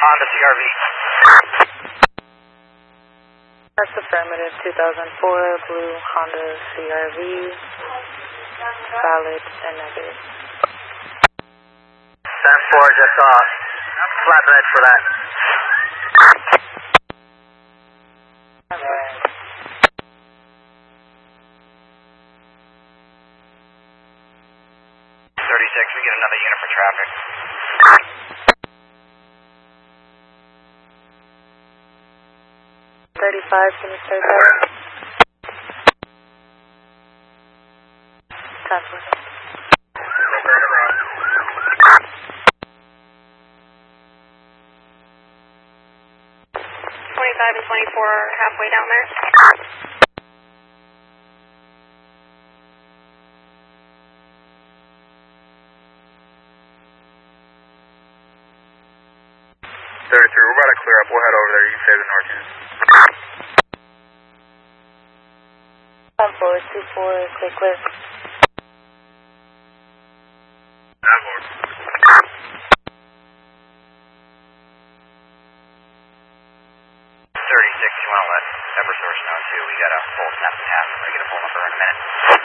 Honda CRV. That's affirmative. 2004 blue Honda CRV. Valid and negative. 10-4, just flatbed for that. Okay. 36, we get another unit for traffic. 35, can you start that? 10-4. 25 and 24 halfway down there. We're about to clear up. We'll head over there. You can save the north unit. 10-4, 2-4, stay clear. 36, you want to let Eversource know too. We got a full snap and half. We're going to get a full number in a minute.